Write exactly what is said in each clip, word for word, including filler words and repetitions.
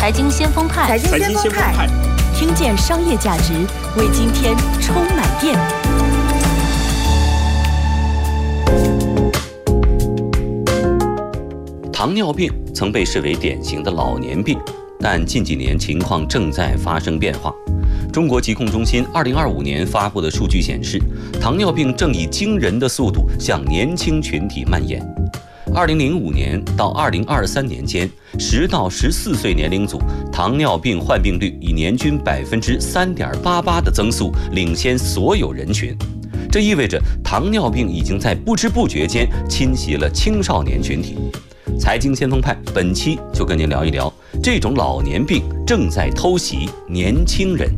财经先锋派， 财经先锋派， 听见商业价值，为今天充满电。 糖尿病曾被视为典型的老年病，但近几年情况正在发生变化。中国疾控中心二零二五年发布的数据显示，糖尿病正以惊人的速度向年轻群体蔓延。二零零五年到二零二三年间，十到十四岁年龄组糖尿病患病率以年均百分之三点八八的增速领先所有人群。这意味着糖尿病已经在不知不觉间侵袭了青少年群体。财经先锋派本期就跟您聊一聊，这种老年病正在偷袭年轻人。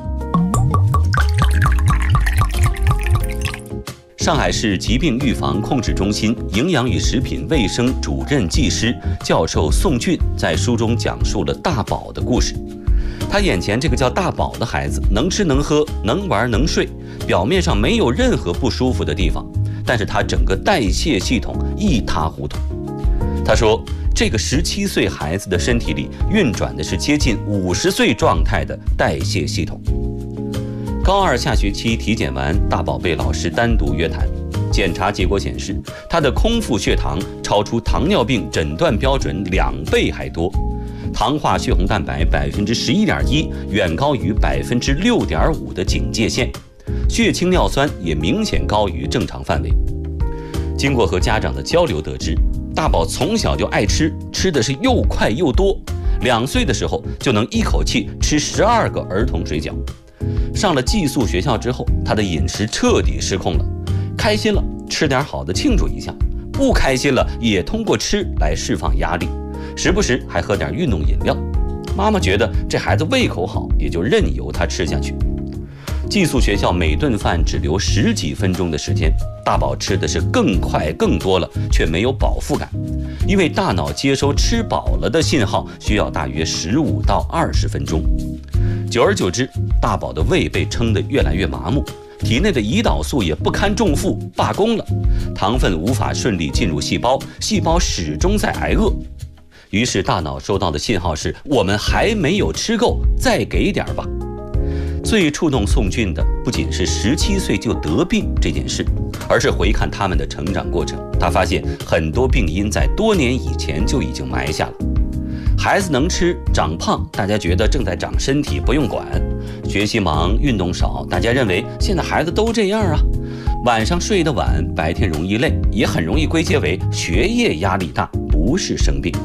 上海市疾病预防控制中心营养与食品卫生主任技师教授宋俊在书中讲述了大宝的故事。他眼前这个叫大宝的孩子能吃能喝能玩能睡，表面上没有任何不舒服的地方，但是他整个代谢系统一塌糊涂。他说，这个十七岁孩子的身体里运转的是接近五十岁状态的代谢系统。高二下学期体检完，大宝被老师单独约谈，检查结果显示，他的空腹血糖超出糖尿病诊断标准两倍还多，糖化血红蛋白百分之十一点一，远高于百分之六点五的警戒线，血清尿酸也明显高于正常范围。经过和家长的交流得知，大宝从小就爱吃，吃的是又快又多，两岁的时候就能一口气吃十二个儿童水饺。上了寄宿学校之后，他的饮食彻底失控了，开心了吃点好的庆祝一下，不开心了也通过吃来释放压力，时不时还喝点运动饮料。妈妈觉得这孩子胃口好，也就任由他吃下去。寄宿学校每顿饭只留十几分钟的时间，大宝吃的是更快更多了，却没有饱腹感，因为大脑接收吃饱了的信号需要大约十五到二十分钟。久而久之，大宝的胃被撑得越来越麻木，体内的胰岛素也不堪重负，罢工了，糖分无法顺利进入细胞，细胞始终在挨饿。于是大脑收到的信号是，我们还没有吃够，再给点吧。最触动宋俊的不仅是十七岁就得病这件事，而是回看他们的成长过程。他发现很多病因在多年以前就已经埋下了。孩子能吃长胖，大家觉得正在长身体，不用管；学习忙运动少，大家认为现在孩子都这样啊。晚上睡得晚，白天容易累，也很容易归结为学业压力大，不是生病。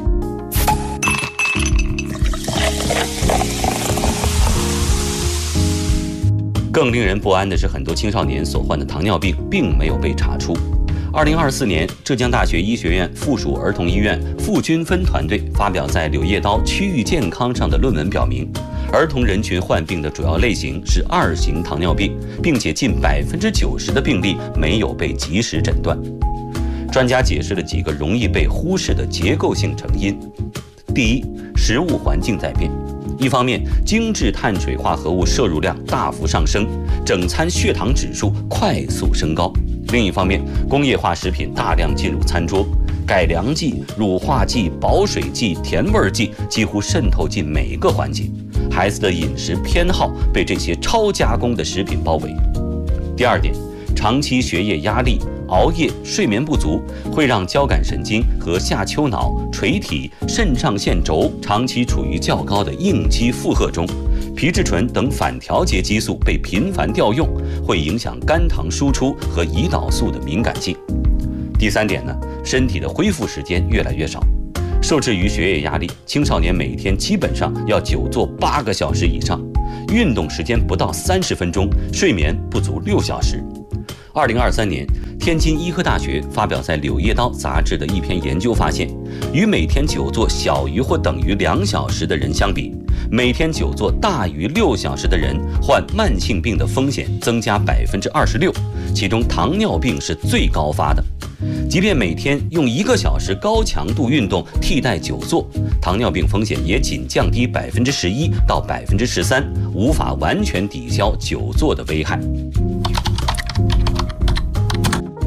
更令人不安的是，很多青少年所患的糖尿病并没有被查出。二零二四年，浙江大学医学院附属儿童医院傅军芬团队发表在《柳叶刀区域健康》上的论文表明，儿童人群患病的主要类型是二型糖尿病，并且近百分之九十的病例没有被及时诊断。专家解释了几个容易被忽视的结构性成因。第一，食物环境在变。一方面，精致碳水化合物摄入量大幅上升，整餐血糖指数快速升高；另一方面，工业化食品大量进入餐桌，改良剂、乳化剂、保水剂、甜味剂几乎渗透进每个环节，孩子的饮食偏好被这些超加工的食品包围。第二点，长期学业压力、熬夜、睡眠不足会让交感神经和下丘脑、垂体、肾上腺轴长期处于较高的应激负荷中，皮质醇等反调节激素被频繁调用，会影响肝糖输出和胰岛素的敏感性。第三点呢，身体的恢复时间越来越少，受制于学业压力，青少年每天基本上要久坐八个小时以上，运动时间不到三十分钟，睡眠不足六小时。二零二三年，天津医科大学发表在《柳叶刀》杂志的一篇研究发现，与每天久坐小于或等于两小时的人相比，每天久坐大于六小时的人患慢性病的风险增加百分之二十六，其中糖尿病是最高发的。即便每天用一个小时高强度运动替代久坐，糖尿病风险也仅降低百分之十一到百分之十三，无法完全抵消久坐的危害。青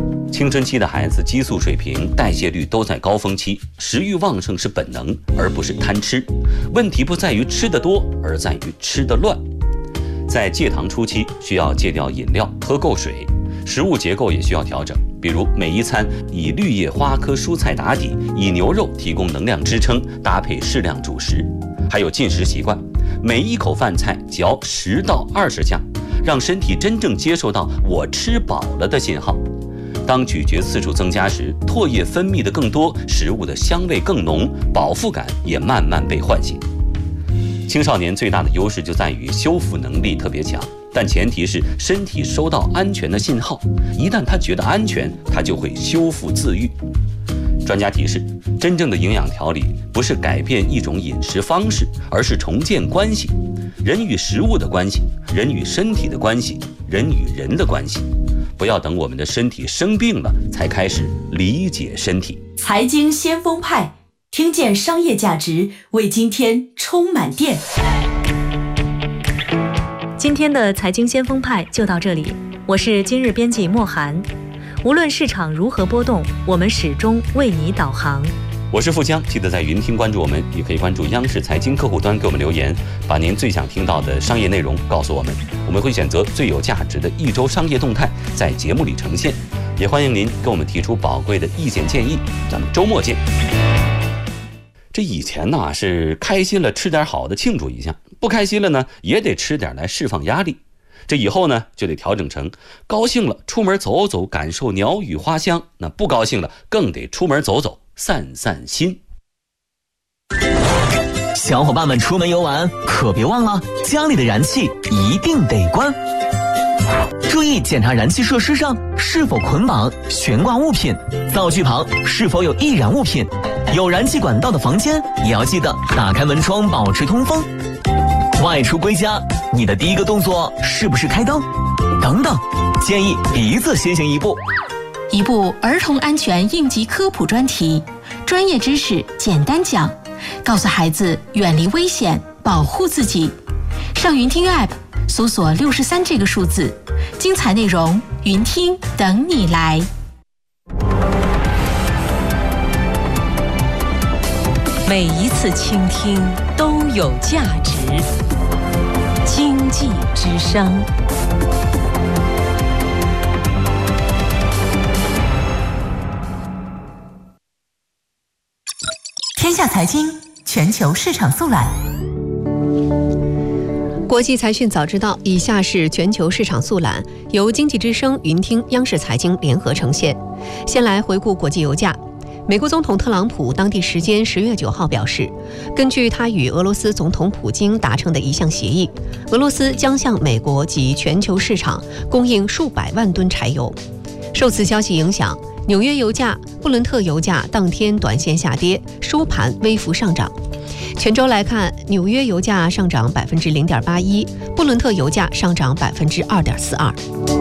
青春期的孩子激素水平、代谢率都在高峰期，食欲旺盛是本能，而不是贪吃。问题不在于吃得多，而在于吃得乱。在戒糖初期，需要戒掉饮料，喝够水，食物结构也需要调整，比如每一餐以绿叶花科蔬菜打底，以牛肉提供能量支撑，搭配适量主食。还有进食习惯，每一口饭菜嚼十到二十下，让身体真正接受到我吃饱了的信号。当咀嚼次数增加时，唾液分泌的更多，食物的香味更浓，饱腹感也慢慢被唤醒。青少年最大的优势就在于修复能力特别强，但前提是身体收到安全的信号，一旦他觉得安全，他就会修复自愈。专家提示，真正的营养调理不是改变一种饮食方式，而是重建关系，人与食物的关系，人与身体的关系，人与人的关系。不要等我们的身体生病了才开始理解身体。 财经先锋派，听见商业价值，为今天充满电。 今天的财经先锋派就到这里，我是今日编辑莫涵。无论市场如何波动，我们始终为你导航。 我是富江，记得在云听关注我们，也可以关注央视财经客户端给我们留言，把您最想听到的商业内容告诉我们，我们会选择最有价值的一周商业动态在节目里呈现。也欢迎您跟我们提出宝贵的意见建议，咱们周末见。这以前呢是开心了吃点好的庆祝一下，不开心了呢也得吃点来释放压力。这以后呢就得调整成高兴了出门走走，感受鸟语花香，那不高兴了更得出门走走，散散心。 小伙伴们出门游玩可别忘了家里的燃气一定得关，注意检查燃气设施上是否捆绑悬挂物品，灶具旁是否有易燃物品，有燃气管道的房间也要记得打开门窗保持通风。外出归家，你的第一个动作是不是开灯？等等，建议鼻子先行一步。 一部儿童安全应急科普专题，专业知识简单讲，告诉孩子远离危险，保护自己。上云听 App 搜索六十三这个数字，精彩内容云听等你来。 每一次倾听都有价值。经济之声。天下财经全球市场速览。 国际财讯早知道，以下是全球市场速览，由经济之声、云听、央视财经联合呈现。先来回顾国际油价。美国总统特朗普当地时间十月九号表示，根据他与俄罗斯总统普京达成的一项协议，俄罗斯将向美国及全球市场供应数百万吨柴油。受此消息影响，纽约油价、布伦特油价当天短线下跌，收盘微幅上涨。全周来看，纽约油价上涨百分之零点八一，布伦特油价上涨百分之二点四二。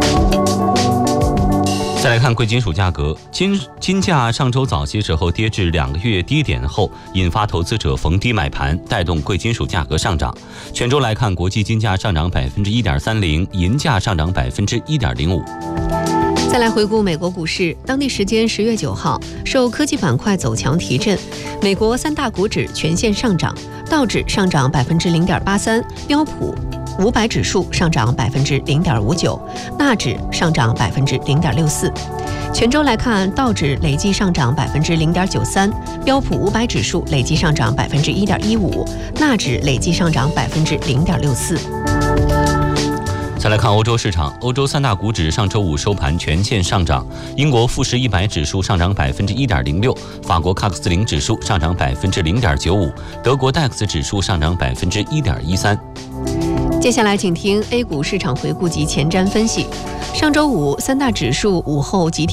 再来看贵金属价格，金金价上周早些时候跌至两个月低点后，引发投资者逢低买盘，带动贵金属价格上涨。全周来看，国际金价上涨百分之一点三零，银价上涨百分之一点零五。 再来回顾美国股市，当地时间十月九号，受科技板块走强提振，美国三大股指全线上涨，道指上涨百分之零点八三，标普五百指数上涨百分之零点五九，纳指上涨百分之零点六四。全周来看，道指累计上涨百分之零点九三，标普五百指数累计上涨百分之一点一五，纳指累计上涨百分之零点六四。 再来看欧洲市场，欧洲三大股指上周五收盘全线上涨，英国富时一百指数上涨百分之一点零六，法国喀克斯林指数上涨百分之零点九五，德国戴克斯指数上涨百分之一点一三。 接下来请听 A 股市场回顾及前瞻分析。上周五三大指数午后集体